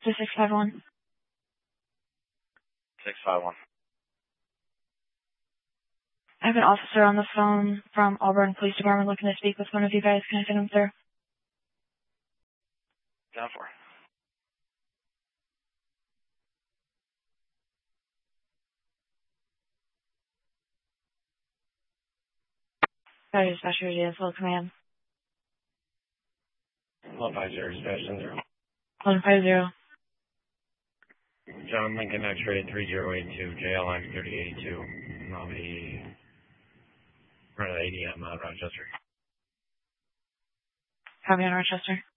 to 651. 651. I have an officer on the phone from Auburn Police Department looking to speak with one of you guys. Can I send him through? Down for. Sorry, Dispatcher, full command. 150, Dispatch 0. 150. John Lincoln X-ray 3082, JLX 3082. I'll be front of the ADM, Rochester. Copy on Rochester.